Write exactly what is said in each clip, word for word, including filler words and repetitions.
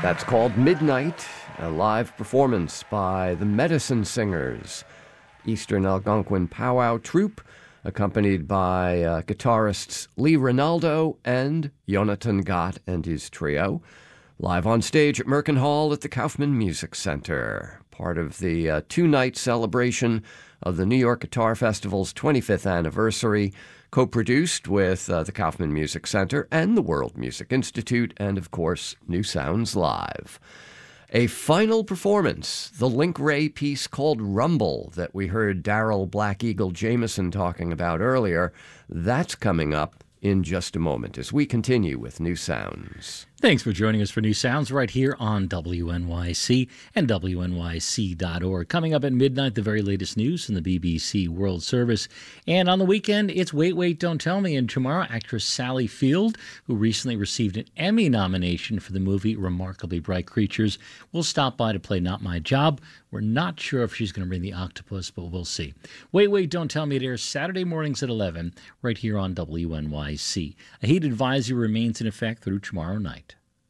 That's called Midnight, a live performance by the Medicine Singers, Eastern Algonquin powwow troupe, accompanied by uh, guitarists Lee Ronaldo and Jonathan Gott and his trio, live on stage at Merkin Hall at the Kaufman Music Center, part of the uh, two-night celebration of the New York Guitar Festival's twenty-fifth anniversary, co-produced with uh, the Kaufman Music Center and the World Music Institute, and, of course, New Sounds Live. A final performance, the Link Wray piece called Rumble that we heard Daryl Black Eagle Jameson talking about earlier, that's coming up in just a moment as we continue with New Sounds. Thanks for joining us for New Sounds right here on W N Y C and W N Y C dot org. Coming up at midnight, the very latest news from the B B C World Service. And on the weekend, it's Wait, Wait, Don't Tell Me. And tomorrow, actress Sally Field, who recently received an Emmy nomination for the movie Remarkably Bright Creatures, will stop by to play Not My Job. We're not sure if she's going to bring the octopus, but we'll see. Wait, Wait, Don't Tell Me. It airs Saturday mornings at eleven right here on W N Y C. A heat advisory remains in effect through tomorrow night.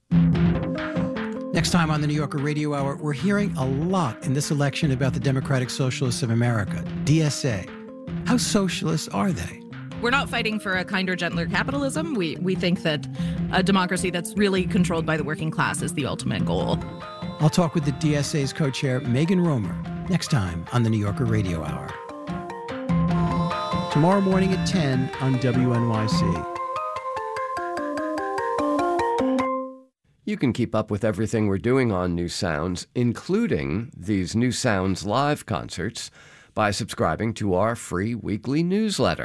Next time on the New Yorker Radio Hour, we're hearing a lot in this election about the Democratic Socialists of America, D S A. How socialist are they? We're not fighting for a kinder, gentler capitalism. We we think that a democracy that's really controlled by the working class is the ultimate goal. I'll talk with the D S A's co-chair, Megan Romer, next time on the New Yorker Radio Hour. Tomorrow morning at ten on W N Y C. You can keep up with everything we're doing on New Sounds, including these New Sounds live concerts, by subscribing to our free weekly newsletter.